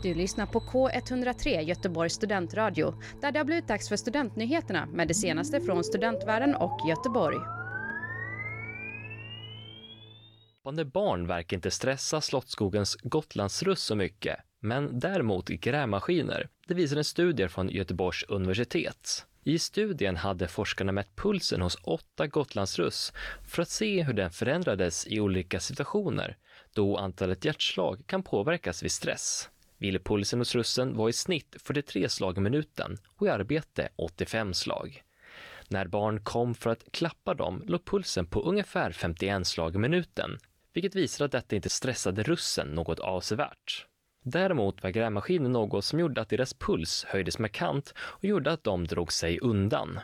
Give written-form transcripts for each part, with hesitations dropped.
Du lyssnar på K103 Göteborgs studentradio, där det har blivit dags för studentnyheterna med det senaste från studentvärlden och Göteborg. Barn verkar inte stressa Slottsskogens Gotlandsruss så mycket, men däremot grävmaskiner. Det visar en studie från Göteborgs universitet. I studien hade forskarna mätt pulsen hos 8 Gotlandsruss för att se hur den förändrades i olika situationer, då antalet hjärtslag kan påverkas vid stress. Vilpulsen hos russen var i snitt 43 slag i minuten och i arbete 85 slag. När barn kom för att klappa dem låg pulsen på ungefär 51 slag i minuten, vilket visar att detta inte stressade russen något avsevärt. Däremot var grävmaskinen något som gjorde att deras puls höjdes markant och gjorde att de drog sig undan.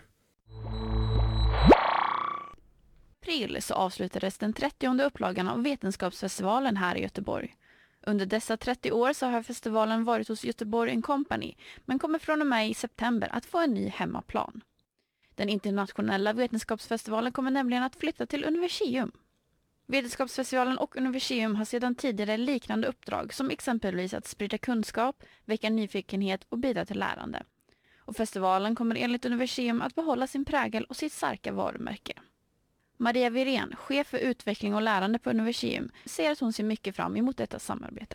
April så avslutades den 30:e upplagan av Vetenskapsfestivalen här i Göteborg. Under dessa 30 år så har festivalen varit hos Göteborg & Company, men kommer från och med i september att få en ny hemmaplan. Den internationella vetenskapsfestivalen kommer nämligen att flytta till Universium. Vetenskapsfestivalen och Universium har sedan tidigare liknande uppdrag som exempelvis att sprida kunskap, väcka nyfikenhet och bidra till lärande. Och festivalen kommer enligt Universium att behålla sin prägel och sitt starka varumärke. Maria Virén, chef för utveckling och lärande på Universium, säger att hon ser mycket fram emot detta samarbete.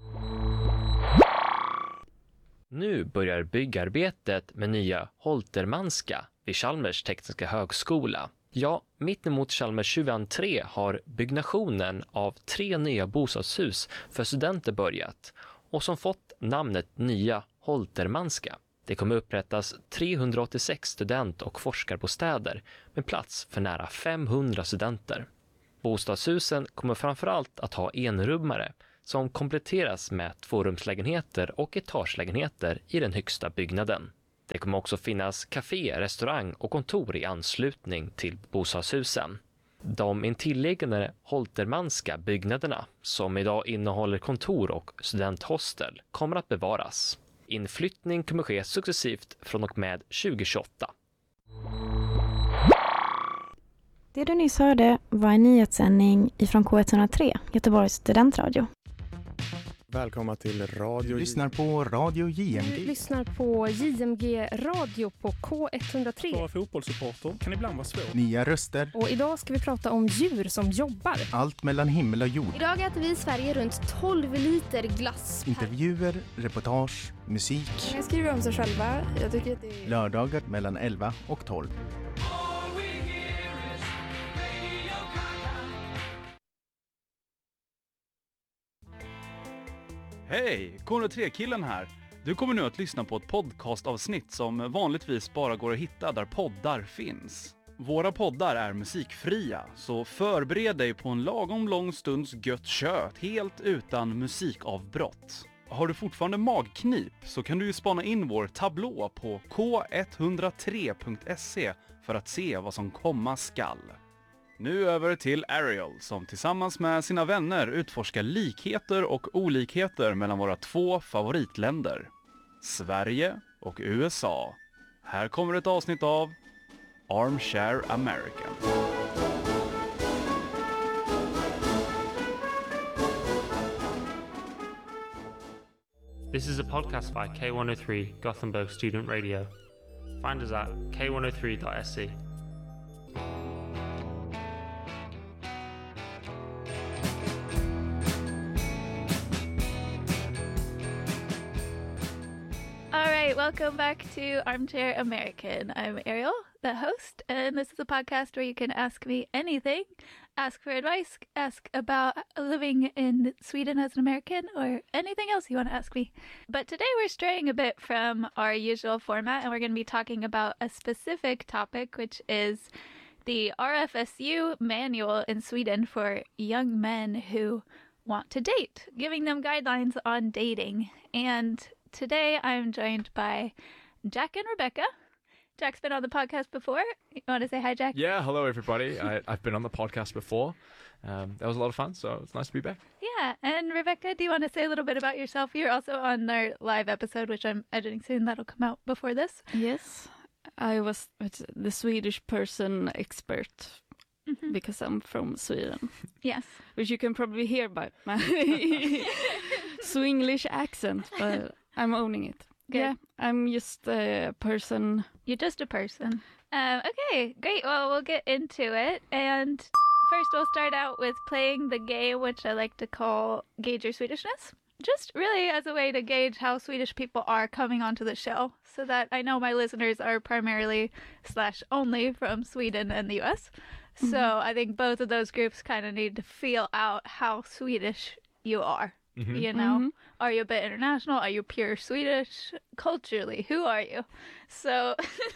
Nu börjar byggarbetet med nya Holtermanska vid Chalmers tekniska högskola. Ja, mittemot Chalmers 23 har byggnationen av 3 nya bostadshus för studenter börjat och som fått namnet Nya Holtermanska. Det kommer upprättas 386 student- och forskarbostäder med plats för nära 500 studenter. Bostadshusen kommer framförallt att ha enrummare som kompletteras med 2-rumslägenheter och etagelägenheter i den högsta byggnaden. Det kommer också finnas café, restaurang och kontor i anslutning till bostadshusen. De intilliggande Holtermanska byggnaderna, som idag innehåller kontor och studenthostel, kommer att bevaras. Inflyttning kommer ske successivt från och med 2028. Det du nyss hörde var en nyhetssändning ifrån K103, Göteborgs studentradio. Välkomna till Radio. Du lyssnar på Radio JMG. Du lyssnar på JMG Radio på K103. Vara fotbollssupporter kan ibland vara svårt. Nya röster. Och idag ska vi prata om djur som jobbar. Allt mellan himmel och jord. Idag äter vi i Sverige runt 12 liter glass. Intervjuer, reportage, musik. Jag skriver om sig själva. Jag tycker att det är... Lördagar mellan 11 och 12. Hej, K103-killen här. Du kommer nu att lyssna på ett podcastavsnitt som vanligtvis bara går att hitta där poddar finns. Våra poddar är musikfria, så förbered dig på en lagom lång stunds gött kött helt utan musikavbrott. Har du fortfarande magknip så kan du ju spana in vår tablå på k103.se för att se vad som komma skall. Nu över till Ariel som tillsammans med sina vänner utforskar likheter och olikheter mellan våra 2 favoritländer, Sverige och USA. Här kommer ett avsnitt av Armchair American. This is a podcast by K103 Gothenburg Student Radio. Find us at k103.se. Welcome back to Armchair American. I'm Ariel, the host, and this is a podcast where you can ask me anything, ask for advice, ask about living in Sweden as an American, or anything else you want to ask me. But today we're straying a bit from our usual format, and we're going to be talking about a specific topic, which is the RFSU manual in Sweden for young men who want to date, giving them guidelines on dating. And today I'm joined by Jack and Rebecca. Jack's been on the podcast before. You want to say hi, Jack? Yeah, hello everybody. I've been on the podcast before. That was a lot of fun, so it's nice to be back. Yeah, and Rebecca, do you want to say a little bit about yourself? You're also on our live episode, which I'm editing soon. That'll come out before this. Yes, I was the Swedish person expert. Mm-hmm. Because I'm from Sweden. Yes. Which you can probably hear by my Swinglish accent, but I'm owning it. Good. Yeah, I'm just a person. You're just a person. Okay, great. Well, we'll get into it. And first, we'll start out with playing the game, which I like to call Gauge Your Swedishness. Just really as a way to gauge how Swedish people are coming onto the show, so that I know my listeners are primarily / only from Sweden and the US. So I think both of those groups kind of need to feel out how Swedish you are. You know, are you a bit international? Are you pure Swedish? Culturally, who are you? So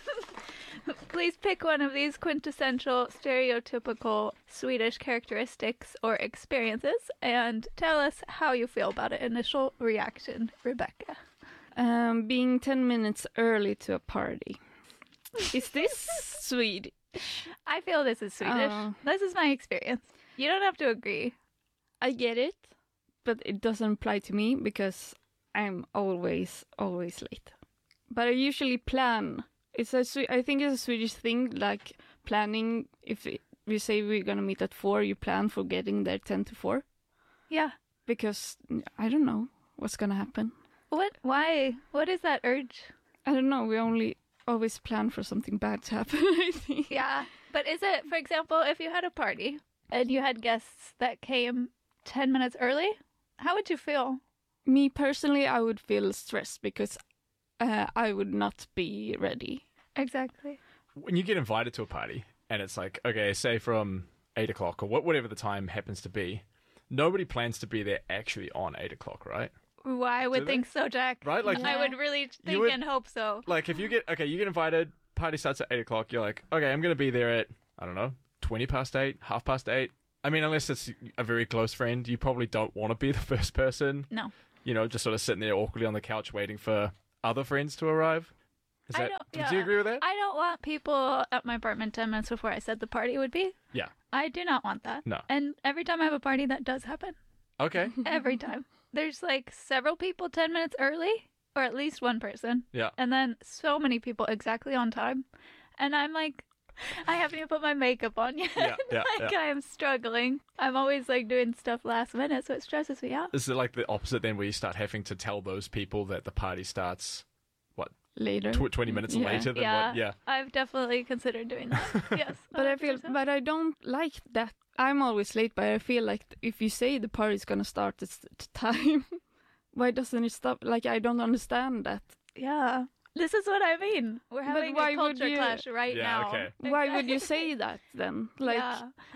please pick one of these quintessential, stereotypical Swedish characteristics or experiences and tell us how you feel about it. Initial reaction, Rebecca. Being 10 minutes early to a party. Is this Swedish? I feel this is Swedish. This is my experience. You don't have to agree. I get it, but it doesn't apply to me because I'm always late. But I usually plan. I think it's a Swedish thing, like planning. If we say we're gonna meet at 4, you plan for getting there 10 to 4. Yeah. Because I don't know what's gonna happen. What? Why? What is that urge? I don't know. We only always plan for something bad to happen, I think. Yeah. But is it, for example, if you had a party and you had guests that came 10 minutes early, how would you feel? Me personally, I would feel stressed because I would not be ready. Exactly. When you get invited to a party and it's like, okay, say from 8 o'clock or whatever the time happens to be, nobody plans to be there actually on 8 o'clock, right? Well, I would think so, Jack. Right? Like, I would really think and hope so. Like if you get invited, party starts at 8 o'clock, you're like, okay, I'm going to be there at, I don't know, 20 past 8, 8:30. I mean, unless it's a very close friend, you probably don't want to be the first person. No. You know, just sort of sitting there awkwardly on the couch waiting for other friends to arrive. Do you agree with that? I don't want people at my apartment 10 minutes before I said the party would be. Yeah. I do not want that. No. And every time I have a party, that does happen. Okay. Every time. There's like several people 10 minutes early, or at least one person. Yeah. And then so many people exactly on time. And I'm like, I haven't even put my makeup on yet. Yeah, I am struggling. I'm always like doing stuff last minute, so it stresses me out. Is it like the opposite then, where you start having to tell those people that the party starts, what? Later. 20 minutes later than what? Yeah. I've definitely considered doing that. Yes. But I don't like that. I'm always late, but I feel like if you say the party's gonna start at time, why doesn't it stop? Like, I don't understand that. Yeah. This is what I mean. We're having a culture clash right now. Okay. Why would you say that then? Like,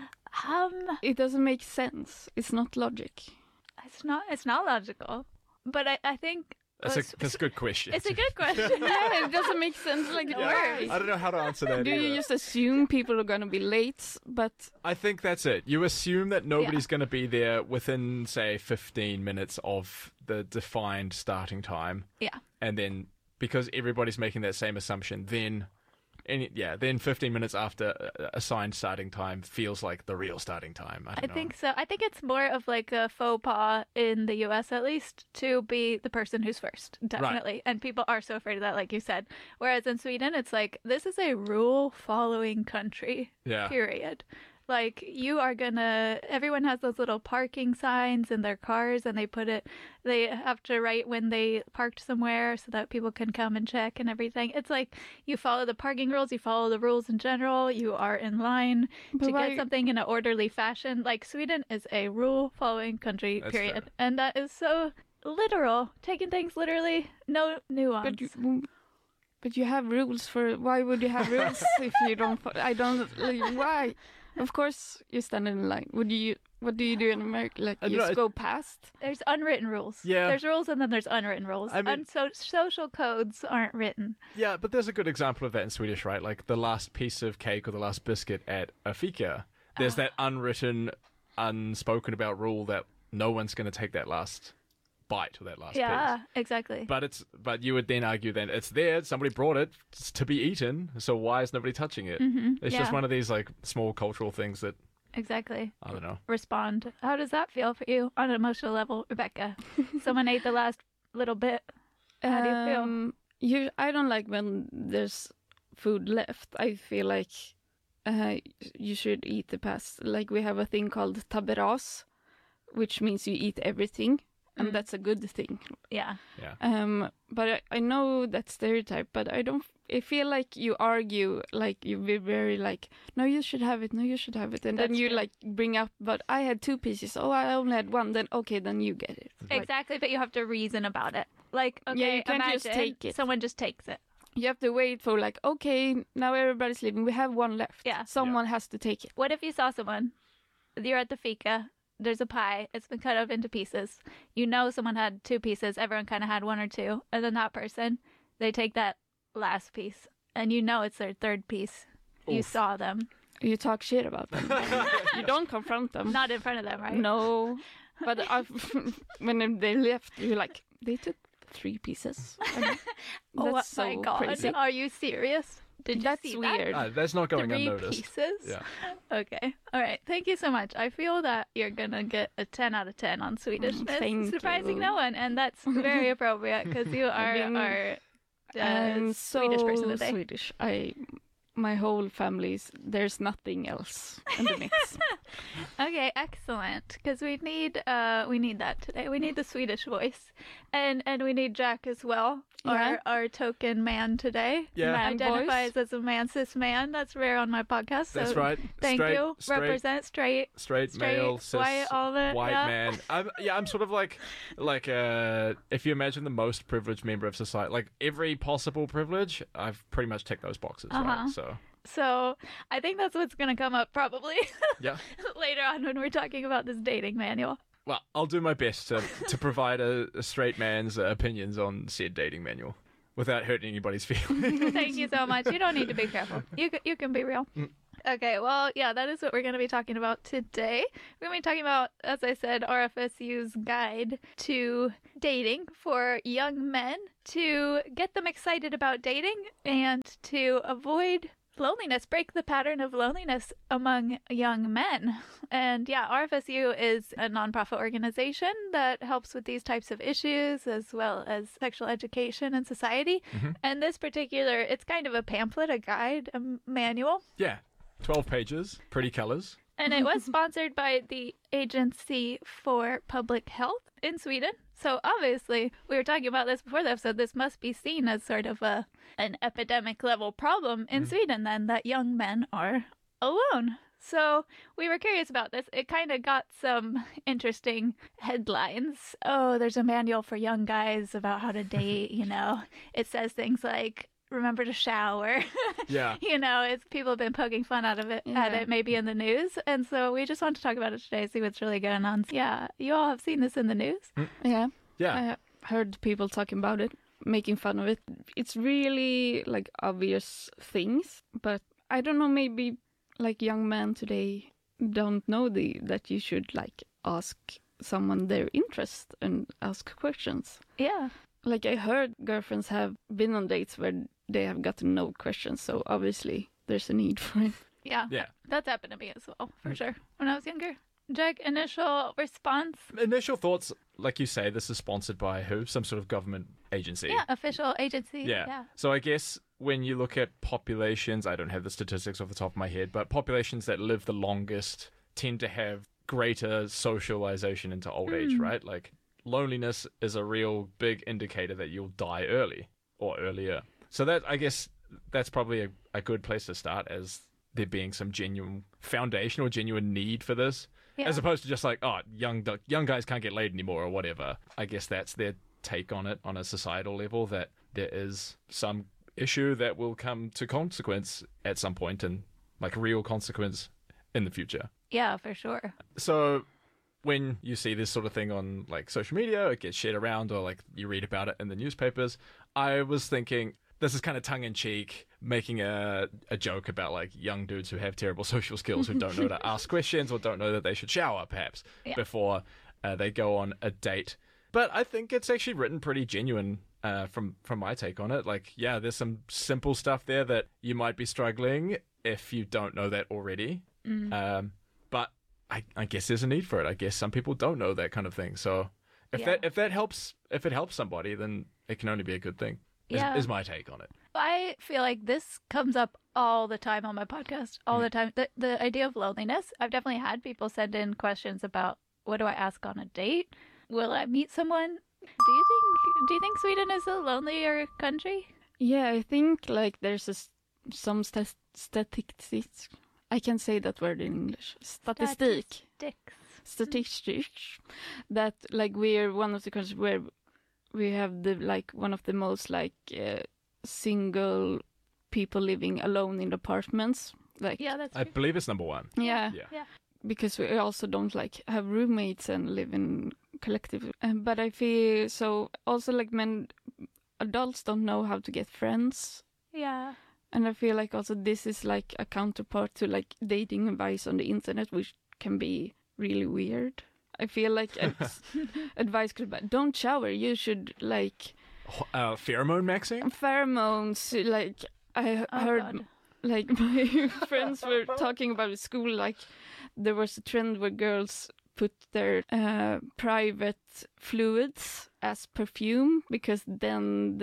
it doesn't make sense. It's not logic. It's not logical. But I think that's a good question. It's a good question. Yeah, it doesn't make sense. Like, I don't know how to answer that. Do you just assume people are going to be late? But I think that's it. You assume that nobody's going to be there within, say, 15 minutes of the defined starting time. Yeah. And then because everybody's making that same assumption, then 15 minutes after assigned starting time feels like the real starting time. I think so. I think it's more of like a faux pas in the US, at least, to be the person who's first. Definitely. Right. And people are so afraid of that, like you said. Whereas in Sweden, it's like, this is a rule-following country, period. Like, everyone has those little parking signs in their cars, and they have to write when they parked somewhere so that people can come and check and everything. It's like, you follow the parking rules, you follow the rules in general, you are in line to get something in an orderly fashion. Like, Sweden is a rule-following country, period. Fair. And that is so literal, taking things literally, no nuance. But you have rules why would you have rules if you don't, why? Of course, you stand in line. What do you do in America? Like, you just go past? There's unwritten rules. Yeah. There's rules and then there's unwritten rules. I mean, social codes aren't written. Yeah, but there's a good example of that in Swedish, right? Like the last piece of cake or the last biscuit at a fika. There's that unwritten, unspoken about rule that no one's going to take that last bite or that last piece. Yeah, exactly. But you would then argue that it's there, somebody brought it to be eaten, so why is nobody touching it? Mm-hmm. It's just one of these like small cultural things that exactly. I don't know. Respond. How does that feel for you on an emotional level, Rebecca? Someone ate the last little bit. How do you feel? I don't like when there's food left. I feel like you should eat the past. Like, we have a thing called taberas, which means you eat everything. and that's a good thing. Yeah. But I know that stereotype, but I feel like you argue, like you be very like, no, you should have it, and then you like bring up, but I had 2 pieces, oh, I only had 1, then okay, then you get it. Exactly, but you have to reason about it. Like, okay, you can't just take it. Someone just takes it. You have to wait for like, okay, now everybody's leaving, we have 1 left. Yeah. Someone has to take it. What if you saw someone, you're at the fika, there's a pie, it's been cut up into pieces. You know someone had 2 pieces, everyone kind of had 1 or 2, and then that person, they take that last piece, and you know it's their 3rd piece. Oof. You saw them. You talk shit about them. You don't confront them. Not in front of them, right? No. But when they left, you're like, they took 3 pieces. Oh my God. Crazy. Are you serious? Did you see weird. that? That's not going 3 unnoticed. Pieces? Yeah. Okay. All right. Thank you so much. I feel that you're going to get a 10 out of 10 on Swedishness. Surprising no one. And that's very appropriate because you are our Swedish person today. Swedish. My whole family's, there's nothing else in the mix. Okay, excellent. Because we need that today. We need the Swedish voice, and we need Jack as well. Yeah. Our token man today. Yeah, man identifies voice. as a man, cis man. That's rare on my podcast. So that's right. Thank you. Represent straight, male, cis, white, all of it. white yeah. man. I'm sort of like if you imagine the most privileged member of society, like every possible privilege, I've pretty much ticked those boxes, right? So I think that's what's going to come up probably yeah. later on when we're talking about this dating manual. Well, I'll do my best to provide a straight man's opinions on said dating manual without hurting anybody's feelings. Thank you so much. You don't need to be careful. You can be real. Okay, well, yeah, that is what we're going to be talking about today. We're going to be talking about, as I said, RFSU's guide to dating for young men to get them excited about dating and to avoid loneliness, break the pattern of loneliness among young men. And yeah, RFSU is a nonprofit organization that helps with these types of issues as well as sexual education in society. Mm-hmm. And this particular, it's kind of a pamphlet, a guide, a manual. Yeah, 12 pages, pretty colors. And it was sponsored by the Agency for Public Health in Sweden. So obviously, we were talking about this before the episode, this must be seen as sort of an epidemic level problem in Sweden then, that young men are alone. So we were curious about this. It kind of got some interesting headlines. Oh, there's a manual for young guys about how to date, you know. It says things like, remember to shower. Yeah. You know, it's people have been poking fun out of it at it maybe in the news. And so we just want to talk about it today, see what's really going on. Yeah. You all have seen this in the news? Yeah. Yeah. I heard people talking about it, making fun of it. It's really like obvious things, but I don't know, maybe like young men today don't know that you should like ask someone their interest and ask questions. Yeah. Like I heard girlfriends have been on dates where they have gotten no questions, so obviously there's a need for it. Yeah. That's happened to me as well, for sure, when I was younger. Jack, initial response? Initial thoughts, like you say, this is sponsored by who? Some sort of government agency. Yeah, official agency. Yeah. So I guess when you look at populations, I don't have the statistics off the top of my head, but populations that live the longest tend to have greater socialization into old age, right? Like loneliness is a real big indicator that you'll die early or earlier. So that, I guess, that's probably a good place to start, as there being some genuine foundation or genuine need for this, as opposed to just like, oh, young guys can't get laid anymore or whatever. I guess that's their take on it on a societal level, that there is some issue that will come to consequence at some point, and like real consequence in the future. Yeah, for sure. So when you see this sort of thing on like social media, it gets shared around, or like you read about it in the newspapers, I was thinking this is kind of tongue-in-cheek, making a joke about like young dudes who have terrible social skills, who don't know to ask questions or don't know that they should shower perhaps before they go on a date. But I think it's actually written pretty genuine from my take on it. Like, yeah, there's some simple stuff there that you might be struggling if you don't know that already. But I guess there's a need for it. I guess some people don't know that kind of thing. So if it helps somebody, then it can only be a good thing. Is my take on it. I feel like this comes up all the time on my podcast, all the time. The idea of loneliness. I've definitely had people send in questions about, what do I ask on a date? Will I meet someone? Do you think Sweden is a lonelier country? Yeah, I think like there's some statistics. I can't say that word in English. Statistics. That like we're one of the countries where we have the like one of the most like single people living alone in apartments. Like yeah, that's I true. believe it's number one. Yeah. Yeah. Because we also don't like have roommates and live in collective. But I feel so also like adults don't know how to get friends. Yeah. And I feel like also this is like a counterpart to like dating advice on the internet, which can be really weird. I feel like advice could be, don't shower, you should like... Pheromone maxing? Pheromones, like I heard... God. Like my friends were talking about at school, like there was a trend where girls put their private fluids as perfume because then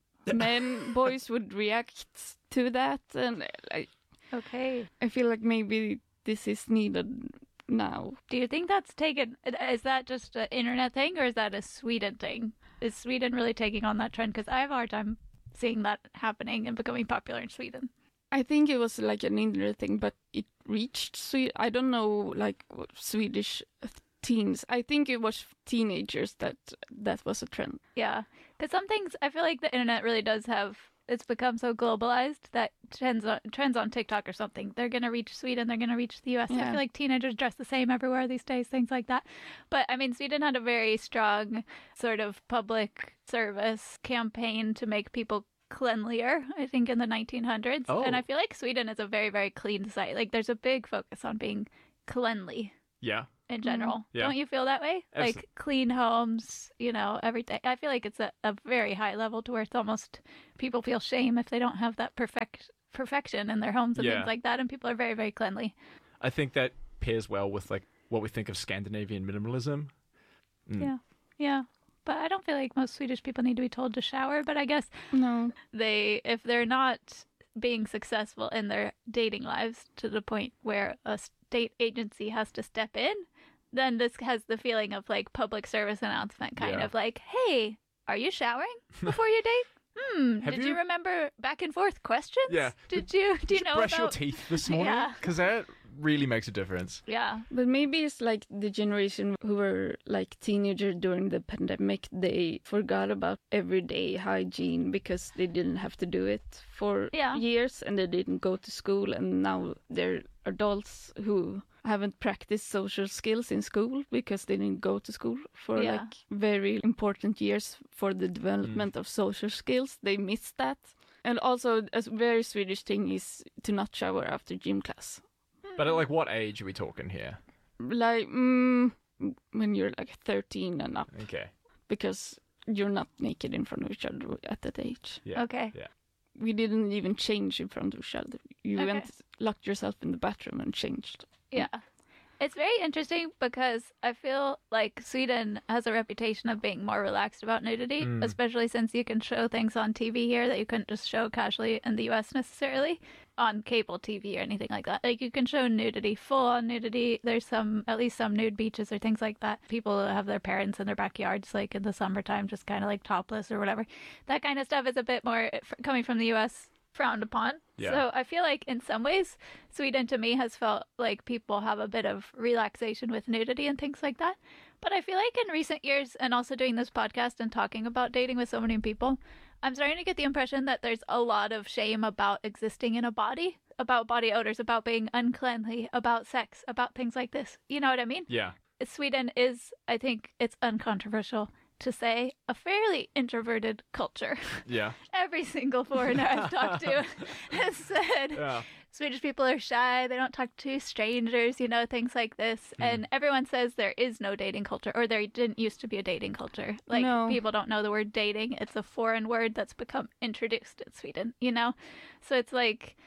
the boys would react to that, and like Okay. I feel like maybe this is needed now. Do you think that's taken? Is that just an internet thing, or is that a Sweden thing? Is Sweden really taking on that trend? Because I have a hard time seeing that happening and becoming popular in Sweden. I think it was like an internet thing, but it reached Sweden. I don't know, like Swedish teens. I think it was teenagers that was a trend. Yeah, because some things I feel like the internet really does have. It's become so globalized that trends on TikTok or something, they're gonna reach Sweden, they're gonna reach the US. Yeah. I feel like teenagers dress the same everywhere these days, things like that. But I mean, Sweden had a very strong sort of public service campaign to make people cleanlier, I think, in the 1900s. Oh. And I feel like Sweden is a very, very clean society. Like there's a big focus on being cleanly Yeah. in general. Yeah. Don't you feel that way? Like clean homes, you know, everything. I feel like it's a very high level to where it's almost people feel shame if they don't have that perfection in their homes and Yeah. things like that. And people are very, very cleanly. I think that pairs well with like what we think of Scandinavian minimalism. Yeah. Yeah. But I don't feel like most Swedish people need to be told to shower. But I guess No. if they're not being successful in their dating lives to the point where a state agency has to step in, then this has the feeling of like public service announcement kind Yeah. of like, hey, are you showering before you date? Did you remember back and forth questions? Yeah. Do you know brush your about... teeth this morning? Yeah. Because that really makes a difference. Yeah. But maybe it's like the generation who were like teenagers during the pandemic, they forgot about everyday hygiene because they didn't have to do it for years and they didn't go to school, and now they're adults who haven't practiced social skills in school because they didn't go to school for like very important years for the development of social skills. They missed that. And also a very Swedish thing is to not shower after gym class. But at like what age are we talking here? Like when you're like 13 and up. Okay. Because you're not naked in front of each other at that age. Yeah. Okay. Yeah. We didn't even change in front of each other. You went, locked yourself in the bathroom and changed. Yeah. It's very interesting because I feel like Sweden has a reputation of being more relaxed about nudity, especially since you can show things on TV here that you couldn't just show casually in the US necessarily on cable TV or anything like that. Like you can show nudity, full on nudity. There's at least some nude beaches or things like that. People have their parents in their backyards, like in the summertime, just kind of like topless or whatever. That kind of stuff is a bit more coming from the US frowned upon. Yeah. So I feel like in some ways Sweden to me has felt like people have a bit of relaxation with nudity and things like that. But I feel like in recent years, and also doing this podcast and talking about dating with so many people, I'm starting to get the impression that there's a lot of shame about existing in a body, about body odors, about being uncleanly, about sex, about things like this. You know what I mean? Yeah. Sweden is, I think it's uncontroversial to say, a fairly introverted culture. Yeah. Every single foreigner I've talked to has said Swedish people are shy, they don't talk to strangers, you know, things like this. And everyone says there is no dating culture, or there didn't used to be a dating culture. Like, people don't know the word dating. It's a foreign word that's become introduced in Sweden, you know? So it's like,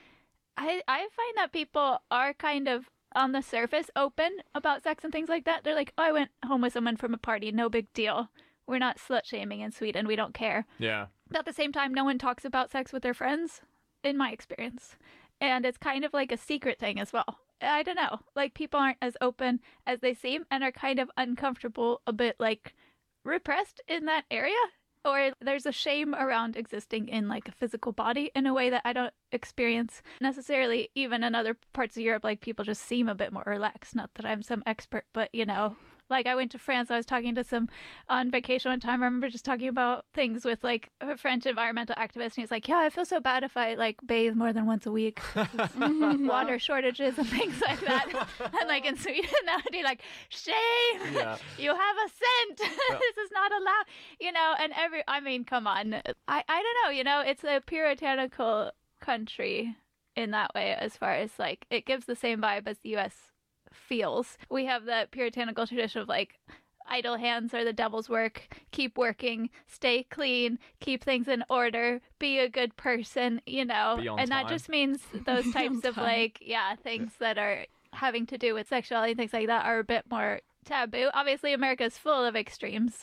I find that people are kind of on the surface open about sex and things like that. They're like, oh, I went home with someone from a party, no big deal. We're not slut-shaming in Sweden. We don't care. Yeah. But at the same time, no one talks about sex with their friends, in my experience. And it's kind of like a secret thing as well. I don't know. Like, people aren't as open as they seem and are kind of uncomfortable, a bit, like, repressed in that area, or there's a shame around existing in like a physical body in a way that I don't experience necessarily even in other parts of Europe. Like people just seem a bit more relaxed. Not that I'm some expert, but you know, like I went to France, I was talking to some on vacation one time. I remember just talking about things with like a French environmental activist, and he's like, yeah, I feel so bad if I like bathe more than once a week. Water shortages and things like that. And like in Sweden that would be like, shame, you have a scent. This is not allowed, you know, and I mean, come on. I don't know, you know, it's a puritanical country in that way, as far as like it gives the same vibe as the US feels. We have that puritanical tradition of like idle hands are the devil's work, keep working, stay clean, keep things in order, be a good person, you know. And that just means those types of like things that are having to do with sexuality and things like that are a bit more taboo. Obviously America is full of extremes,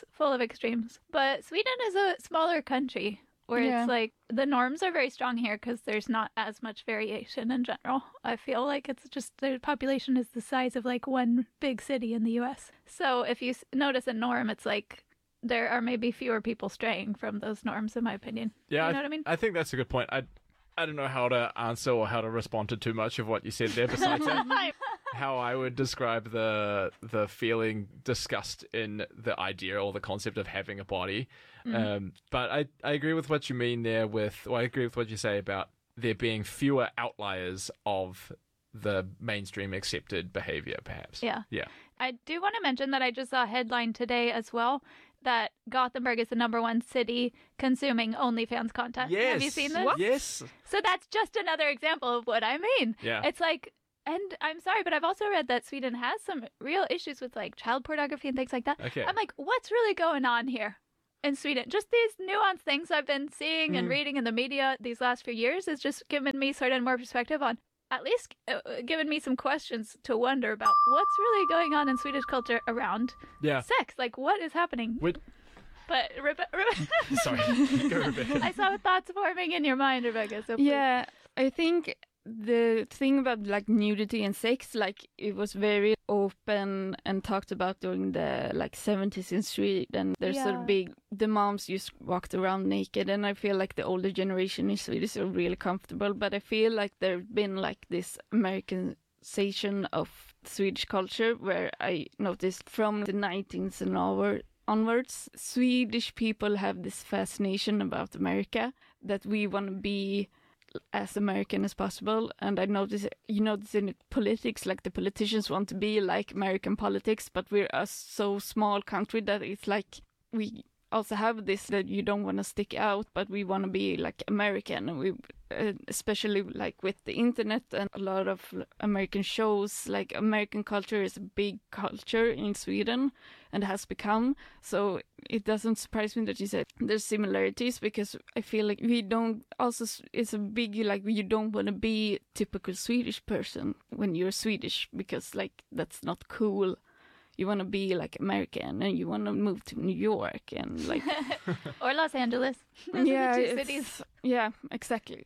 but Sweden is a smaller country where it's like the norms are very strong here because there's not as much variation in general. I feel like it's just the population is the size of like one big city in the US. So if you notice a norm, it's like there are maybe fewer people straying from those norms, in my opinion. Yeah, you know what I mean? I think that's a good point. I don't know how to answer or how to respond to too much of what you said there besides that. How I would describe the feeling disgust in the idea or the concept of having a body. But I agree with what you mean there I agree with what you say about there being fewer outliers of the mainstream accepted behavior, perhaps. Yeah. Yeah. I do want to mention that I just saw a headline today as well that Gothenburg is the #1 city consuming OnlyFans content. Yes. Have you seen this? What? Yes. So that's just another example of what I mean. Yeah. It's like, and I'm sorry, but I've also read that Sweden has some real issues with like child pornography and things like that. Okay. I'm like, what's really going on here in Sweden? Just these nuanced things I've been seeing and reading in the media these last few years has just given me sort of more perspective on, at least given me some questions to wonder about what's really going on in Swedish culture around sex. Like, what is happening? But sorry, go Rebecca. I saw thoughts forming in your mind, Rebecca. So yeah, I think the thing about like nudity and sex, like it was very open and talked about during the like 70s in Sweden. There's a big, the moms just walked around naked, and I feel like the older generation in Sweden is really comfortable. But I feel like there's been like this Americanization of Swedish culture, where I noticed from the 19th and onwards, Swedish people have this fascination about America, that we want to be as American as possible. And I notice, in politics, like the politicians want to be like American politics, but we're a so small country that it's like we also have this that you don't want to stick out, but we want to be like American. And we, especially like with the internet and a lot of American shows, like American culture is a big culture in Sweden and has become. So it doesn't surprise me that you said there's similarities, because I feel like we don't also, it's a big, like you don't want to be a typical Swedish person when you're Swedish, because like that's not cool. You want to be like American, and you want to move to New York and like or Los Angeles. Those are the two cities. Yeah, exactly.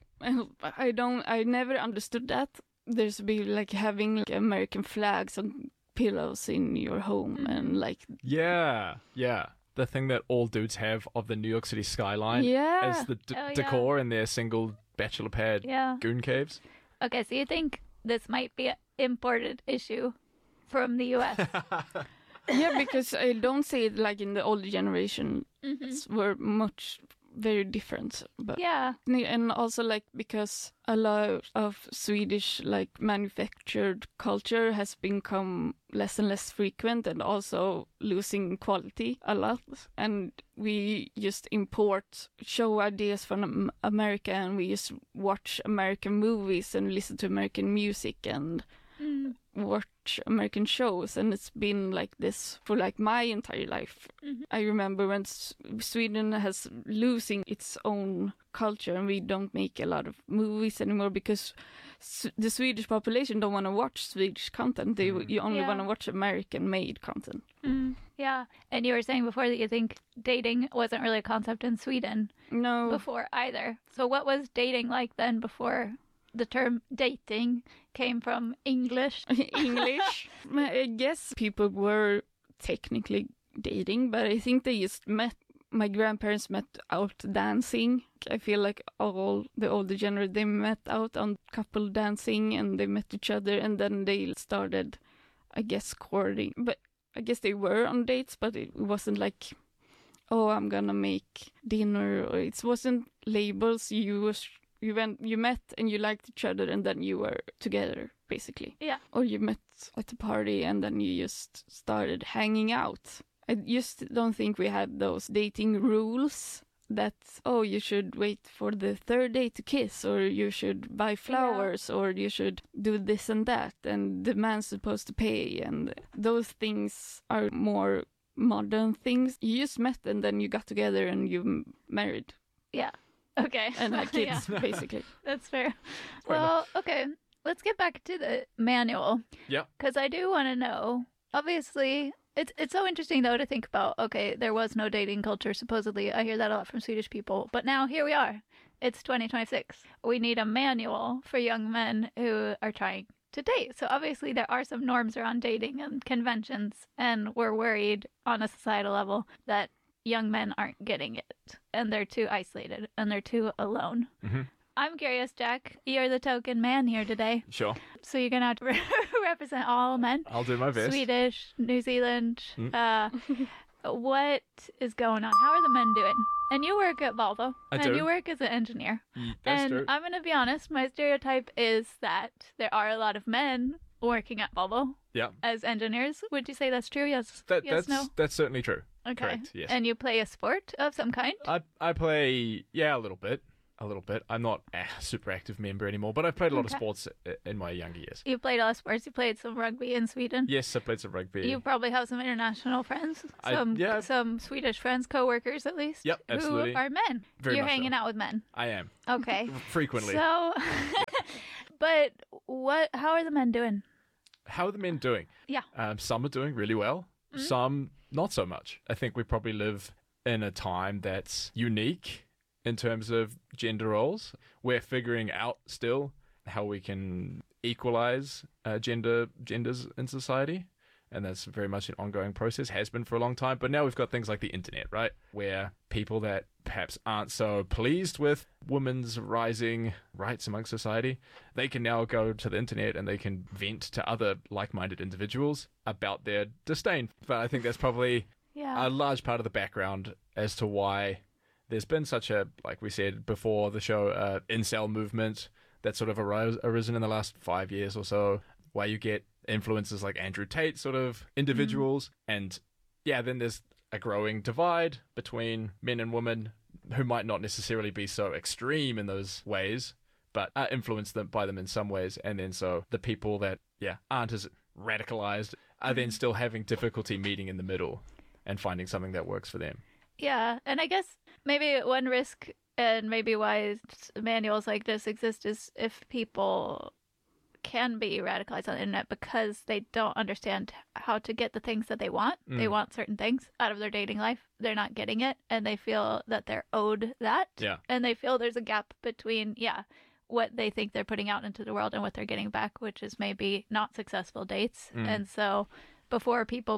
I never understood that. There's be like having like American flags on pillows in your home and like yeah. The thing that all dudes have of the New York City skyline as the decor in their single bachelor pad goon caves. Okay, so you think this might be an imported issue from the US? Yeah, because I don't see it like in the older generation. Were very different, but and also like because a lot of Swedish like manufactured culture has become less and less frequent, and also losing quality a lot, and we just import show ideas from America, and we just watch American movies and listen to American music and watch American shows, and it's been like this for like my entire life. I remember when Sweden has losing its own culture, and we don't make a lot of movies anymore because the Swedish population don't want to watch Swedish content. You only want to watch American-made content. Yeah, and you were saying before that you think dating wasn't really a concept in Sweden before either. So what was dating like then before the term dating came from English? I guess people were technically dating, but I think they just met. My grandparents met out dancing. I feel like all the older generation, they met out on couple dancing and they met each other and then they started, I guess, courting. But I guess they were on dates, but it wasn't like, oh, I'm gonna make dinner. Or it wasn't labels. You met and you liked each other and then you were together, basically. Yeah. Or you met at a party and then you just started hanging out. I just don't think we had those dating rules that, oh, you should wait for the third date to kiss, or you should buy flowers, or you should do this and that, and the man's supposed to pay, and those things are more modern things. You just met and then you got together and you married. Yeah. Okay. And had kids, basically. That's fair. Well, okay. Let's get back to the manual. Yeah. Because I do want to know, obviously... It's so interesting, though, to think about, okay, there was no dating culture, supposedly. I hear that a lot from Swedish people. But now, here we are. It's 2026. We need a manual for young men who are trying to date. So, obviously, there are some norms around dating and conventions, and we're worried on a societal level that young men aren't getting it, and they're too isolated, and they're too alone. Mm-hmm. I'm curious, Jack. You're the token man here today. Sure. So you're going to have to represent all men. I'll do my best. Swedish, New Zealand. What is going on? How are the men doing? And you work at Volvo. I do. You work as an engineer. That's and true. I'm going to be honest. My stereotype is that there are a lot of men working at Volvo as engineers. Would you say that's true? Yes. That's certainly true. Okay. Correct, yes. And you play a sport of some kind? I play, a little bit. I'm not a super active member anymore, but I've played a lot of sports in my younger years. You played a lot of sports. You played some rugby in Sweden. Yes, I played some rugby. You probably have some international friends, some Swedish friends, co-workers at least. Yep, absolutely. Who are men. Very You're much hanging so. out with men. I am. Okay. Frequently. So, but how are the men doing? How are the men doing? Yeah. Some are doing really well. Mm-hmm. Some not so much. I think we probably live in a time that's unique in terms of gender roles. We're figuring out still how we can equalize genders in society. And that's very much an ongoing process, has been for a long time. But now we've got things like the internet, right? Where people that perhaps aren't so pleased with women's rising rights among society, they can now go to the internet and they can vent to other like-minded individuals about their disdain. But I think that's probably a large part of the background as to why there's been such a, like we said before the show, incel movement that's sort of arisen in the last 5 years or so, where you get influencers like Andrew Tate sort of individuals. And then there's a growing divide between men and women who might not necessarily be so extreme in those ways, but are influenced by them in some ways. And then so the people that, aren't as radicalized are then still having difficulty meeting in the middle and finding something that works for them. Yeah, and I guess maybe one risk and maybe why manuals like this exist is if people can be radicalized on the internet because they don't understand how to get the things that they want. They want certain things out of their dating life. They're not getting it, and they feel that they're owed that. Yeah. And they feel there's a gap between, what they think they're putting out into the world and what they're getting back, which is maybe not successful dates. And so before people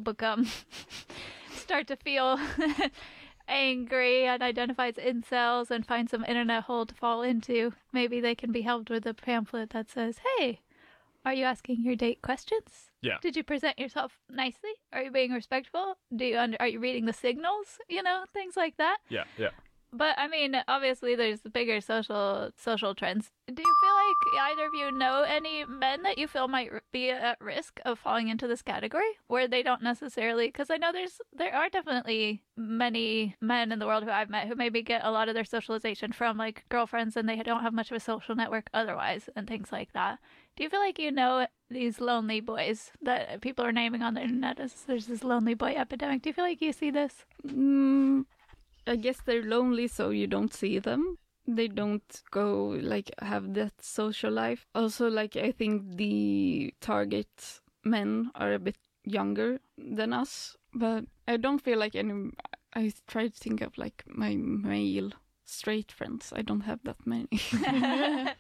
start to feel angry and identify as incels and find some internet hole to fall into, maybe they can be helped with a pamphlet that says, hey, are you asking your date questions? Yeah. Did you present yourself nicely? Are you being respectful? Are you reading the signals? Things like that. Yeah. But I mean, obviously there's the bigger social trends. Do you feel like either of you know any men that you feel might be at risk of falling into this category where they don't necessarily, because I know there are definitely many men in the world who I've met who maybe get a lot of their socialization from like girlfriends and they don't have much of a social network otherwise and things like that. Do you feel like you know these lonely boys that people are naming on the internet as there's this lonely boy epidemic? Do you feel like you see this? I guess they're lonely, so you don't see them. They don't go, have that social life. Also, I think the target men are a bit younger than us. But I don't feel like I try to think of, my male straight friends. I don't have that many.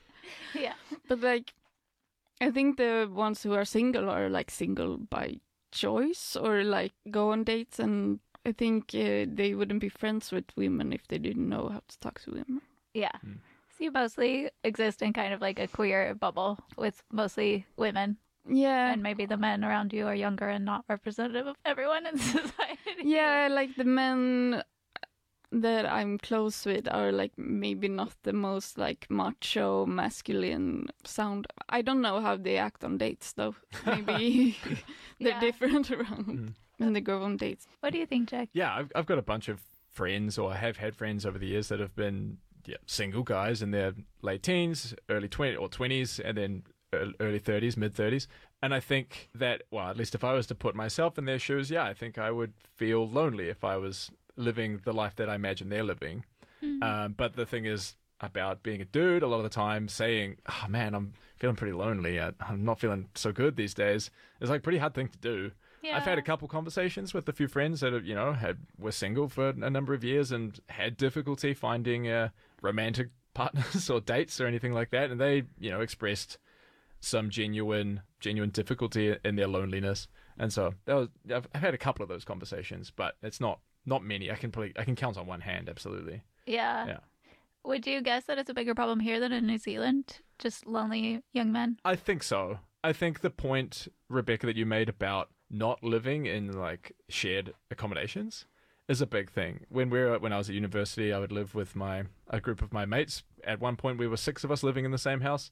Yeah. But, I think the ones who are single are, single by choice or like go on dates, and I think they wouldn't be friends with women if they didn't know how to talk to women. Yeah. So you mostly exist in kind of like a queer bubble with mostly women. Yeah. And maybe the men around you are younger and not representative of everyone in society. Yeah, like the men that I'm close with are like maybe not the most like macho, masculine sound. I don't know how they act on dates though. Maybe they're different around when they go on dates. What do you think, Jack? Yeah, I've got a bunch of friends, or have had friends over the years that have been single guys in their late teens, early 20s, and then early 30s, mid 30s. And I think that, well, at least if I was to put myself in their shoes, I think I would feel lonely if I was living the life that I imagine they're living. But the thing is about being a dude, a lot of the time saying, oh man, I'm feeling pretty lonely. I'm not feeling so good these days. It's like a pretty hard thing to do. Yeah. I've had a couple conversations with a few friends that were single for a number of years and had difficulty finding romantic partners or dates or anything like that, and they expressed some genuine difficulty in their loneliness. And so I've had a couple of those conversations, but it's not many. I can count on one hand. Absolutely. Yeah. Would you guess that it's a bigger problem here than in New Zealand? Just lonely young men? I think so. I think the point, Rebecca, that you made about not living in like shared accommodations is a big thing. When I was at university, I would live with a group of my mates. At one point, we were 6 of us living in the same house.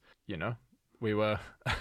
We were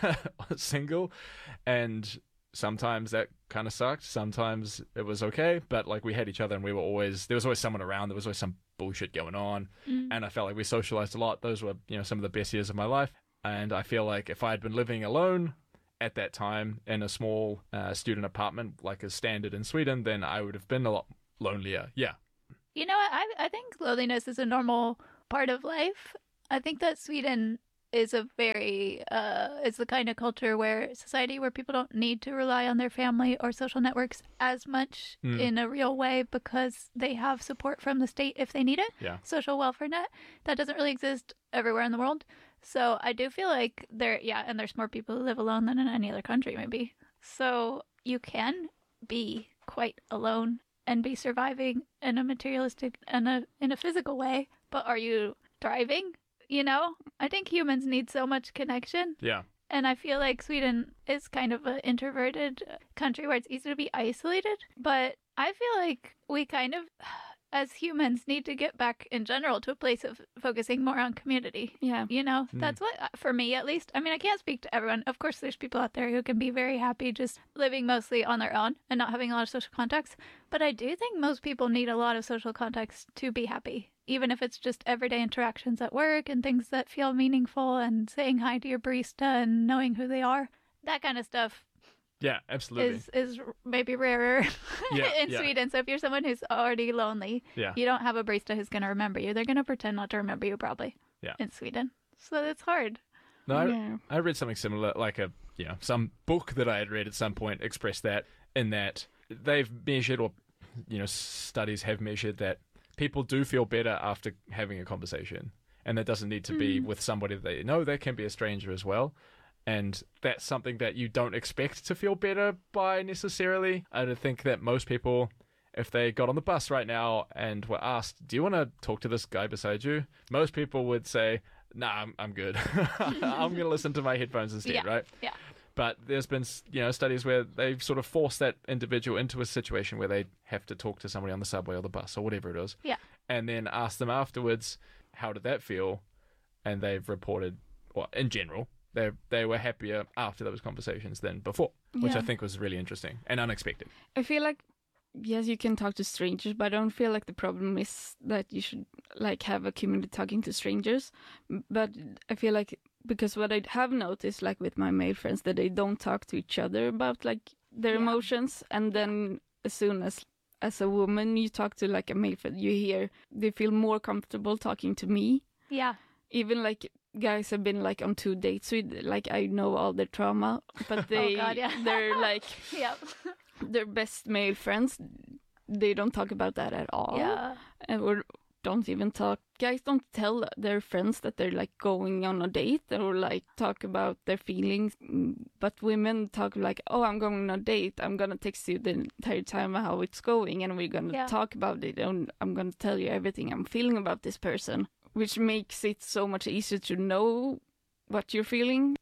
single, and sometimes that kind of sucked. Sometimes it was okay, but like we had each other, and there was always someone around. There was always some bullshit going on, and I felt like we socialized a lot. Those were some of the best years of my life. And I feel like if I had been living alone at that time in a small student apartment, like is standard in Sweden, then I would have been a lot lonelier. Yeah. You know what? I think loneliness is a normal part of life. I think that Sweden is a very it's the kind of culture society where people don't need to rely on their family or social networks as much in a real way, because they have support from the state if they need it. Yeah. Social welfare net. That doesn't really exist everywhere in the world. So I do feel like and there's more people who live alone than in any other country maybe. So you can be quite alone and be surviving in a materialistic and in a physical way, but are you thriving? I think humans need so much connection. Yeah. And I feel like Sweden is kind of an introverted country where it's easy to be isolated. But I feel like we kind of, as humans, need to get back in general to a place of focusing more on community. Yeah. That's what, for me at least. I mean, I can't speak to everyone. Of course, there's people out there who can be very happy just living mostly on their own and not having a lot of social contacts. But I do think most people need a lot of social contacts to be happy. Even if it's just everyday interactions at work and things that feel meaningful, and saying hi to your barista and knowing who they are. That kind of stuff. Yeah, absolutely. Is maybe rarer in Sweden. So if you're someone who's already lonely, you don't have a barista who's going to remember you. They're going to pretend not to remember you probably in Sweden. So it's hard. No, I read something similar, like some book that I had read at some point expressed that, in that they've measured, or studies have measured, that people do feel better after having a conversation. And that doesn't need to be with somebody that they know. That can be a stranger as well. And that's something that you don't expect to feel better by necessarily. I don't think that most people, if they got on the bus right now and were asked, do you want to talk to this guy beside you? Most people would say, nah, I'm good. I'm going to listen to my headphones instead, right? Yeah. But there's been, studies where they've sort of forced that individual into a situation where they have to talk to somebody on the subway or the bus or whatever it is. Yeah. And then ask them afterwards, how did that feel? And they've reported, well, in general, they were happier after those conversations than before, which I think was really interesting and unexpected. I feel like, yes, you can talk to strangers, but I don't feel like the problem is that you should like have a community talking to strangers. But I feel like, because what I have noticed, like with my male friends, that they don't talk to each other about like their emotions, and then as soon as a woman you talk to like a male friend, you hear they feel more comfortable talking to me. Yeah. Even like guys have been like on 2 dates with, like, I know all their trauma, but they they're like their best male friends, they don't talk about that at all. Yeah. And don't even talk. Guys don't tell their friends that they're like going on a date or like talk about their feelings. But women talk like, oh, I'm going on a date. I'm going to text you the entire time how it's going and we're going to talk about it. And I'm going to tell you everything I'm feeling about this person, which makes it so much easier to know what you're feeling.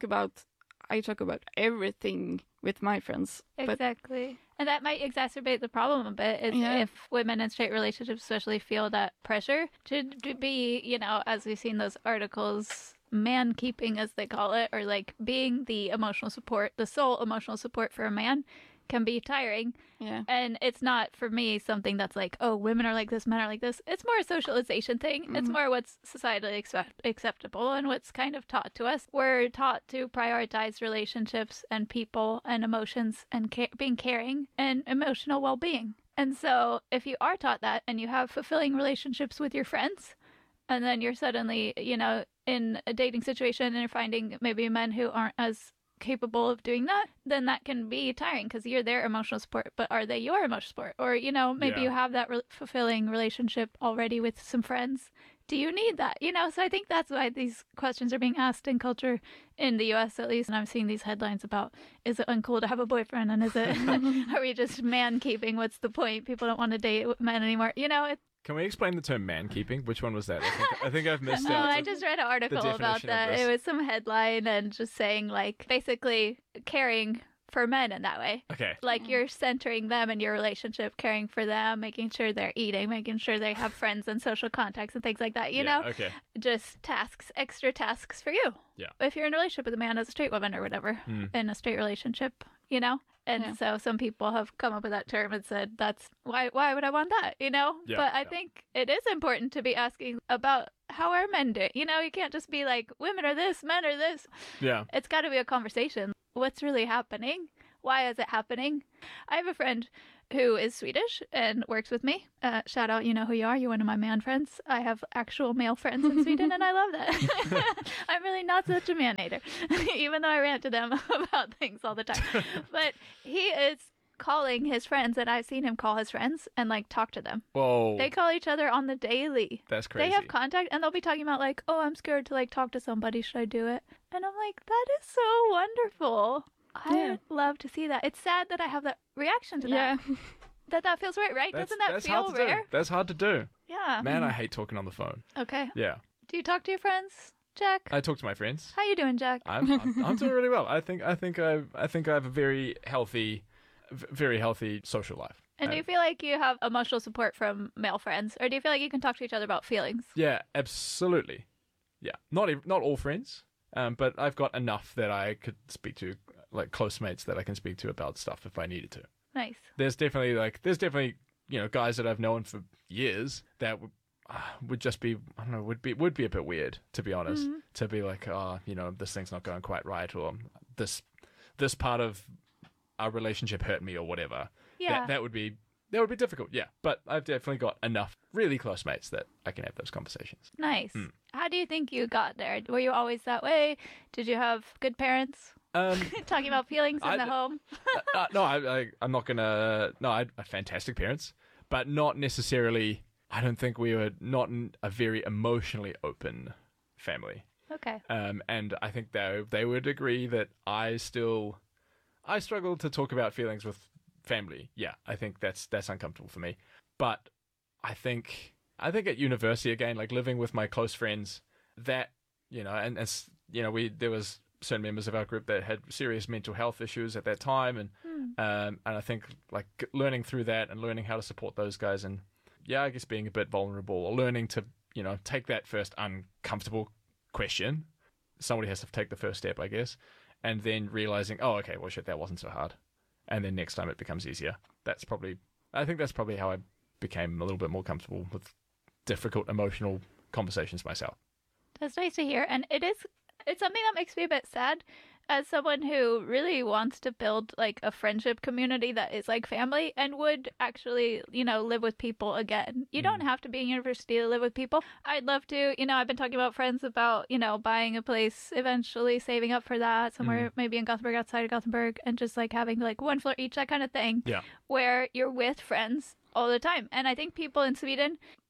I talk about everything with my friends. Exactly. And that might exacerbate the problem a bit if women in straight relationships especially feel that pressure to be, you know, as we've seen those articles, man keeping as they call it, or like being the emotional support, the sole emotional support for a man can be tiring. Yeah. And it's not for me something that's like, oh, women are like this, men are like this. It's more a socialization thing. It's more what's societally acceptable and what's kind of taught to us. We're taught to prioritize relationships and people and emotions and being caring and emotional well-being. And so if you are taught that and you have fulfilling relationships with your friends, and then you're suddenly, you know, in a dating situation and you're finding maybe men who aren't as capable of doing that, then that can be tiring because you're their emotional support, but are they your emotional support? Or, you know, maybe you have that fulfilling relationship already with some friends. Do you need that? You know, so I think that's why these questions are being asked in culture in the US at least. And I'm seeing these headlines about, is it uncool to have a boyfriend? And is it, are we just man keeping? What's the point? People don't want to date men anymore. You know, Can we explain the term man keeping? Which one was that? I think I've missed No, out. I just read an article about that. It was some headline and just saying like basically caring for men in that way. Okay. Like you're centering them in your relationship, caring for them, making sure they're eating, making sure they have friends and social contacts and things like that, you know? Okay. Just tasks, extra tasks for you. Yeah. If you're in a relationship with a man as a straight woman or whatever, in a straight relationship, you know? And so some people have come up with that term and said, that's why would I want that, you know? Yeah, but I think it is important to be asking about how are men doing? You know, you can't just be like, women are this, men are this. Yeah. It's got to be a conversation. What's really happening? Why is it happening? I have a friend who is Swedish and works with me. Shout out, you know who you are. You're one of my man friends. I have actual male friends in Sweden, and I love that. I'm really not such a man hater, even though I rant to them about things all the time. But he is calling his friends, and I've seen him call his friends and like talk to them. Whoa. They call each other on the daily. That's crazy. They have contact, and they'll be talking about like, oh, I'm scared to like talk to somebody. Should I do it? And I'm like, that is so wonderful. I would love to see that. It's sad that I have that reaction to that. That feels right? Doesn't that feel rare? That's hard to do. Yeah. Man, I hate talking on the phone. Okay. Yeah. Do you talk to your friends, Jack? I talk to my friends. How you doing, Jack? I'm doing really well. I think I have a very healthy social life. And do you feel like you have emotional support from male friends, or do you feel like you can talk to each other about feelings? Yeah, absolutely. Yeah, not all friends, but I've got enough that I could speak to, like close mates that I can speak to about stuff if I needed to. Nice. There's definitely you know guys that I've known for years that would just be, I don't know, would be a bit weird, to be honest, to be like, oh, you know, this thing's not going quite right, or this part of our relationship hurt me, or whatever. Yeah. That would be difficult. Yeah, but I've definitely got enough really close mates that I can have those conversations. Nice. How do you think you got there? Were you always that way? Did you have good parents? Talking about feelings in the home? No, I'm not gonna. No, I had fantastic parents, but not necessarily. I don't think we were not a very emotionally open family. Okay. And I think they would agree that I struggle to talk about feelings with family. Yeah, I think that's uncomfortable for me. But I think at university again, like living with my close friends, that, you know, and you know, there was certain members of our group that had serious mental health issues at that time, and I think like learning through that and learning how to support those guys, and I guess being a bit vulnerable, or learning to, you know, take that first uncomfortable question. Somebody has to take the first step, I guess, and then realizing, oh, okay, well, shit, that wasn't so hard, and then next time it becomes easier. I think that's probably how I became a little bit more comfortable with difficult emotional conversations myself. That's nice to hear, and it's something that makes me a bit sad as someone who really wants to build like a friendship community that is like family and would actually, you know, live with people again. You don't have to be in university to live with people. I'd love to, you know, I've been talking about friends about, you know, buying a place eventually, saving up for that somewhere maybe in Gothenburg, outside of Gothenburg, and just like having like one floor each, that kind of thing. Yeah. Where you're with friends all the time. And I think people in Sweden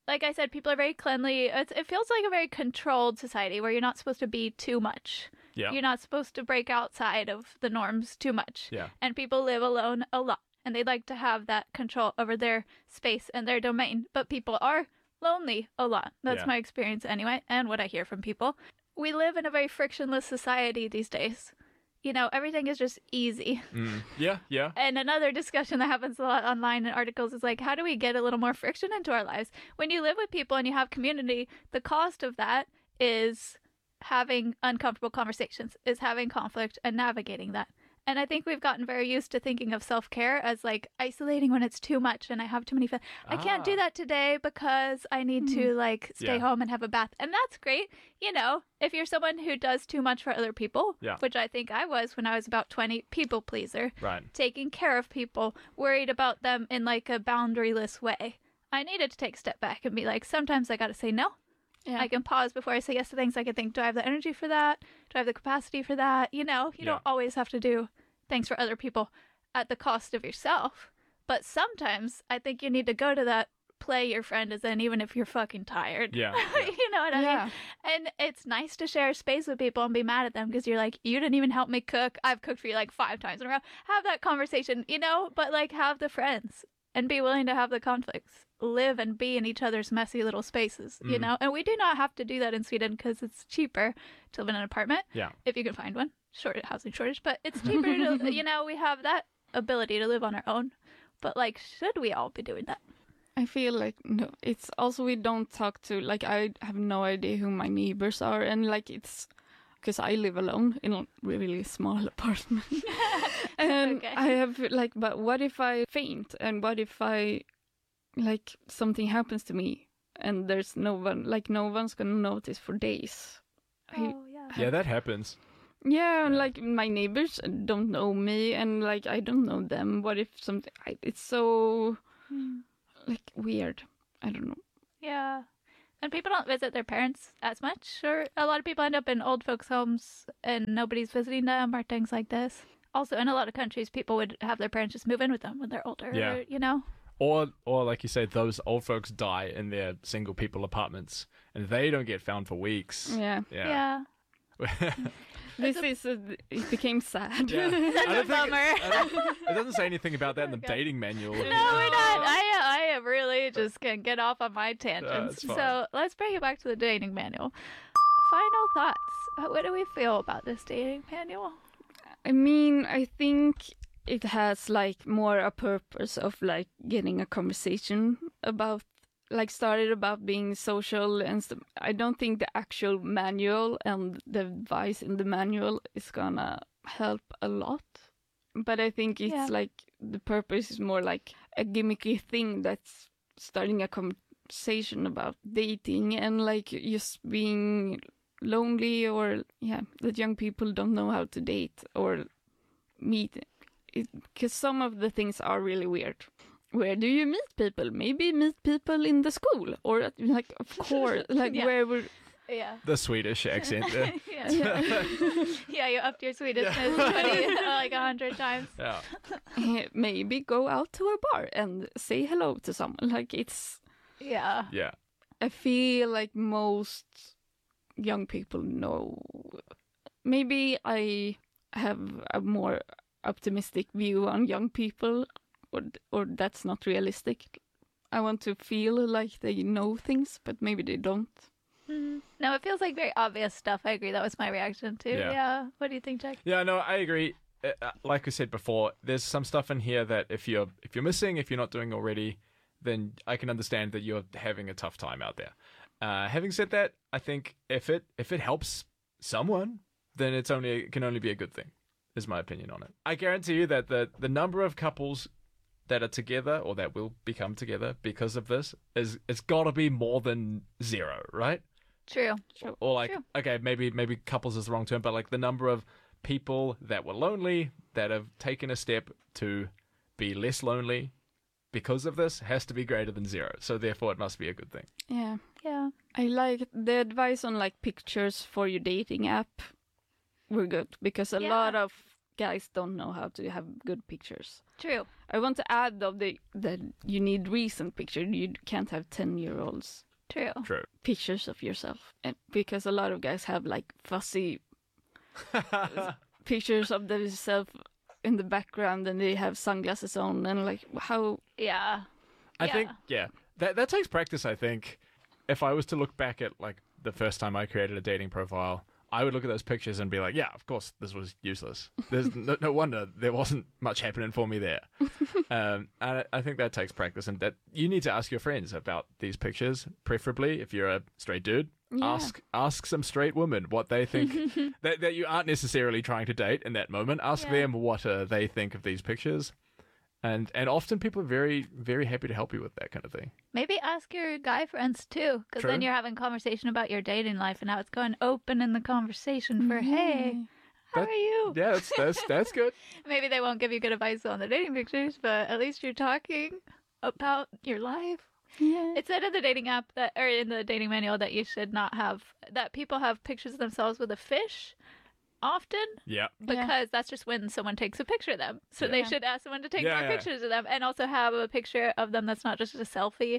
like I said, people are very cleanly. It feels like a very controlled society where you're not supposed to be too much. Yeah. You're not supposed to break outside of the norms too much. Yeah. And people live alone a lot. And they like to have that control over their space and their domain. But people are lonely a lot. That's my experience anyway, and what I hear from people. We live in a very frictionless society these days. You know, everything is just easy. Yeah. And another discussion that happens a lot online in articles is like, how do we get a little more friction into our lives? When you live with people and you have community, the cost of that is having uncomfortable conversations, is having conflict and navigating that. And I think we've gotten very used to thinking of self-care as like isolating when it's too much and I have too many I can't do that today because I need to like stay home and have a bath. And that's great. You know, if you're someone who does too much for other people, which I think I was when I was about 20, people pleaser, taking care of people, worried about them in like a boundaryless way. I needed to take a step back and be like, sometimes I got to say no. Yeah. I can pause before I say yes to things. I can think, do I have the energy for that? Do I have the capacity for that? You know, you don't always have to do things for other people at the cost of yourself. But sometimes I think you need to go to that play your friend is in, even if you're fucking tired. Yeah. You know what I mean? And it's nice to share space with people and be mad at them because you're like, you didn't even help me cook. I've cooked for you like 5 times in a row. Have that conversation, you know, but like have the friends and be willing to have the conflicts. Live and be in each other's messy little spaces, you know? And we do not have to do that in Sweden because it's cheaper to live in an apartment. Yeah. If you can find one. Housing shortage, but it's cheaper to, you know, we have that ability to live on our own. But like, should we all be doing that? I feel like, no, it's also we don't talk to, like, I have no idea who my neighbors are. And like, it's because I live alone in a really small apartment. And I have like, but what if I faint? And what if I, like, something happens to me and there's no one, like, no one's gonna notice for days. Yeah, that happens. Yeah, and like my neighbors don't know me and like I don't know them. What if something, it's so like weird. I don't know. Yeah. And people don't visit their parents as much, or a lot of people end up in old folks' homes and nobody's visiting them or things like this. Also, in a lot of countries, people would have their parents just move in with them when they're older, or, you know? Or like you say, those old folks die in their single people apartments and they don't get found for weeks. Yeah. It became sad. Yeah. That's a bummer. It doesn't say anything about that in the dating manual. No, we're not. I really just can get off on my tangents. So let's bring it back to the dating manual. Final thoughts. What do we feel about this dating manual? I mean, I think it has like more a purpose of like getting a conversation about, like, started about being social and stuff. I don't think the actual manual and the advice in the manual is gonna help a lot. But I think it's like the purpose is more like a gimmicky thing that's starting a conversation about dating and like just being lonely, or that young people don't know how to date or meet. Because some of the things are really weird. Where do you meet people? Maybe meet people in the school, or like, of course, like where we're. Yeah. The Swedish accent. Yeah, you upped your Swedishness like 100 times. Yeah. Maybe go out to a bar and say hello to someone. Like, it's. Yeah. Yeah. I feel like most young people know. Maybe I have a more optimistic view on young people, or that's not realistic. I want to feel like they know things, but maybe they don't. No, it feels like very obvious stuff. I agree. That was my reaction too. Yeah. What do you think, Jack? Yeah, no, I agree. Like I said before, there's some stuff in here that if you're missing, if you're not doing already, then I can understand that you're having a tough time out there. Having said that, I think if it helps someone, then it can only be a good thing, is my opinion on it. I guarantee you that the number of couples that are together or that will become together because of this it's got to be more than 0, right? True. Or like, okay, maybe couples is the wrong term, but like the number of people that were lonely that have taken a step to be less lonely because of this has to be greater than 0. So therefore it must be a good thing. Yeah. Yeah. I like the advice on like pictures for your dating app. We're good because a lot of guys don't know how to have good pictures. True. I want to add though that you need recent pictures. You can't have 10-year-olds. True. Pictures of yourself, and because a lot of guys have like fuzzy pictures of themselves in the background, and they have sunglasses on, and like how. Yeah. I think that takes practice. I think if I was to look back at like the first time I created a dating profile, I would look at those pictures and be like, yeah, of course this was useless. There's no wonder there wasn't much happening for me there. And I think that takes practice, and that you need to ask your friends about these pictures, preferably if you're a straight dude. Yeah. Ask some straight women what they think that you aren't necessarily trying to date in that moment. Ask them what they think of these pictures. And often people are very, very happy to help you with that kind of thing. Maybe ask your guy friends too, because then True. you're having conversation about your dating life, and now it's going open in the conversation for, hey, how are you? Yeah, that's good. Maybe they won't give you good advice on the dating pictures, but at least you're talking about your life. Yeah. It said in the dating app or in the dating manual that you should not have, that people have pictures of themselves with a fish often. Yeah. Because that's just when someone takes a picture of them. So they should ask someone to take more pictures of them, and also have a picture of them that's not just a selfie.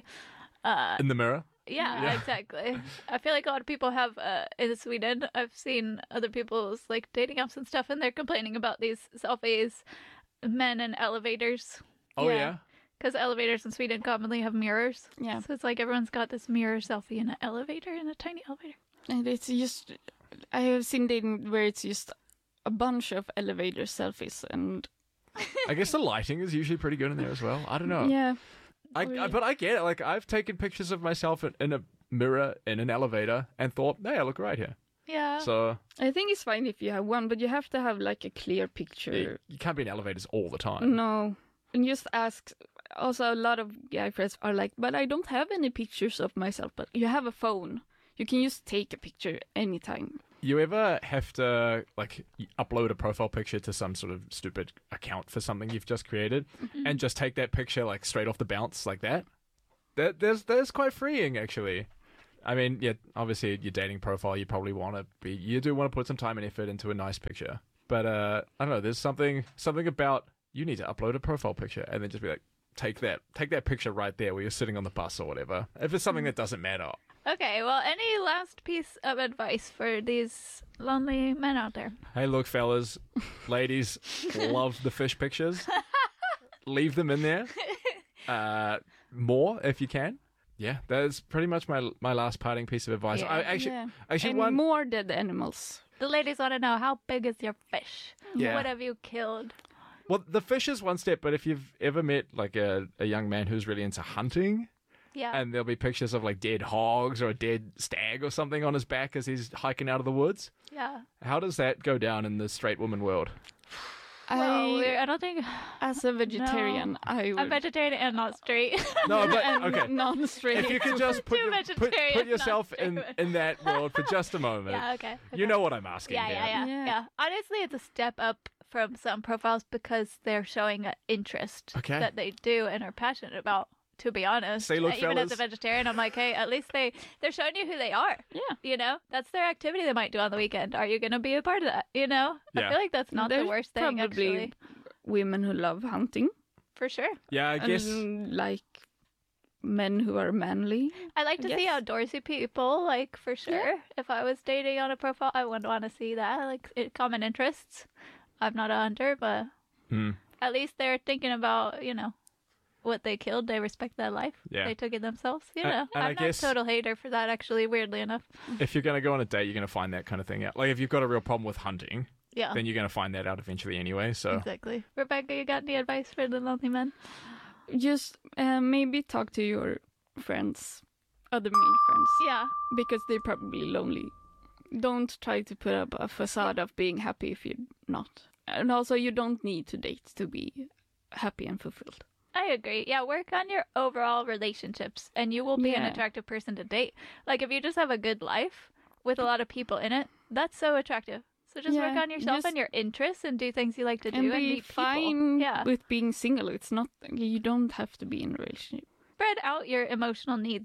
In the mirror? Yeah, exactly. I feel like a lot of people have, in Sweden, I've seen other people's like dating apps and stuff, and they're complaining about these selfies, men in elevators. Oh, yeah? Because elevators in Sweden commonly have mirrors. Yeah. So it's like everyone's got this mirror selfie in an elevator, in a tiny elevator. And it's just, I have seen dating where it's just a bunch of elevator selfies, and I guess the lighting is usually pretty good in there as well. I don't know. yeah. But I get it. Like, I've taken pictures of myself in a mirror in an elevator and thought, hey, I look right here. Yeah. So I think it's fine if you have one, but you have to have like a clear picture. you can't be in elevators all the time. No. And just ask. Also, a lot of guy friends are like, but I don't have any pictures of myself. But you have a phone. You can just take a picture anytime. You ever have to like upload a profile picture to some sort of stupid account for something you've just created, and just take that picture like straight off the bounce like that? That's quite freeing, actually. I mean, yeah, obviously your dating profile, you probably you do want to put some time and effort into a nice picture. But I don't know, there's something about you need to upload a profile picture and then just be like, take that picture right there where you're sitting on the bus or whatever. If it's something that doesn't matter. Okay, well, any last piece of advice for these lonely men out there? Hey, look, fellas, ladies, love the fish pictures. Leave them in there. More if you can. Yeah, that's pretty much my last parting piece of advice. Yeah. Actually, and one more dead animals. The ladies want to know, how big is your fish? Yeah. What have you killed? Well, the fish is one step, but if you've ever met like a young man who's really into hunting, and there'll be pictures of like dead hogs or a dead stag or something on his back as he's hiking out of the woods. Yeah. How does that go down in the straight woman world? I don't think. As a vegetarian, No. I would. I'm vegetarian and not straight. No, but and okay. non-straight. If you could just put vegetarian, yourself not in that world for just a moment. Yeah, okay. You know what I'm asking here. Yeah. Honestly, it's a step up from some profiles because they're showing an interest that they do and are passionate about. To be honest, Say, look, even fellas. as a vegetarian, I'm like, hey, at least they're showing you who they are. Yeah, you know, that's their activity they might do on the weekend. Are you going to be a part of that? You know, I feel like that's not the worst thing. Probably Actually, women who love hunting. For sure. Yeah, I guess. And, like men who are manly. I like to see outdoorsy people, like, for sure. Yeah. If I was dating on a profile, I wouldn't want to see that. Like, common interests. I'm not a hunter, but at least they're thinking about, you know, what they killed. They respect that life. Yeah. They took it themselves. You know, and I'm I not guess a total hater for that, actually, weirdly enough. if you're going to go on a date, you're going to find that kind of thing out. Like, if you've got a real problem with hunting, then you're going to find that out eventually anyway. So Exactly. Rebecca, you got any advice for the lonely men? Just maybe talk to your friends, other male friends. Yeah. Because they're probably lonely. Don't try to put up a facade of being happy if you're not. And also, you don't need to date to be happy and fulfilled. I agree. Yeah, work on your overall relationships and you will be an attractive person to date. Like, if you just have a good life with a lot of people in it, that's so attractive. So just work on yourself and your interests and do things you like to do and be meet fine people. with being single. It's not, you don't have to be in a relationship. Spread out your emotional needs.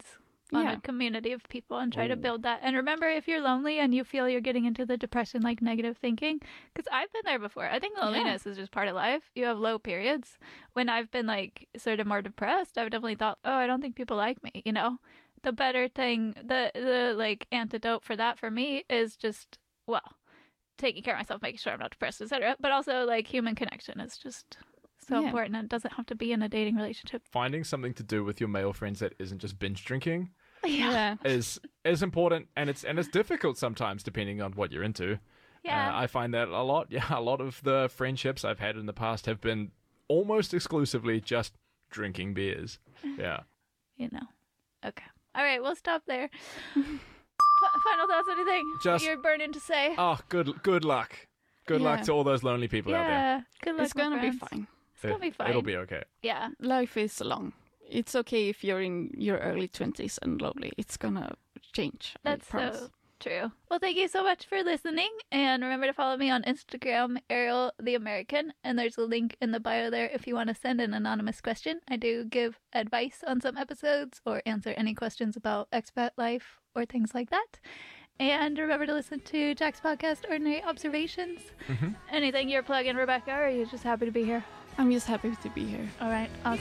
a community of people and try to build that. And remember, if you're lonely and you feel you're getting into the depression, like negative thinking, because I've been there before. I think loneliness is just part of life. You have low periods. When I've been like sort of more depressed, I've definitely thought, oh, I don't think people like me, you know? The better thing, the like antidote for that for me is just, well, taking care of myself, making sure I'm not depressed, etc. But also like human connection is just so important. And it doesn't have to be in a dating relationship. Finding something to do with your male friends that isn't just binge drinking Yeah. is important, and it's difficult sometimes depending on what you're into. Yeah. I find that a lot. Yeah, a lot of the friendships I've had in the past have been almost exclusively just drinking beers. Yeah. You know. Okay. All right, we'll stop there. Final thoughts, anything you're burning to say? Oh, good luck. Good luck to all those lonely people out there. Yeah, good luck, It's gonna my be friends. fine. It's gonna be fine. It'll be okay. Yeah. Life is long. It's okay if you're in your early 20s and lonely. It's gonna change. That's I promise. so true. Well, thank you so much for listening. And remember to follow me on Instagram, Ariel the American. And there's a link in the bio there if you want to send an anonymous question. I do give advice on some episodes or answer any questions about expat life or things like that. And remember to listen to Jack's podcast, Ordinary Observations. Anything you're plugging, Rebecca, or are you just happy to be here? I'm just happy to be here. All right. Awesome.